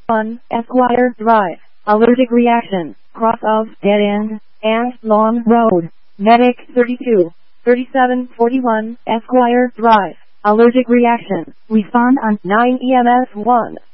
1, Esquire Drive. Allergic reaction. Cross of Dead End and Long Road. Medic 32. 3741 Esquire Drive. Allergic reaction. Respond on 9 EMS 1.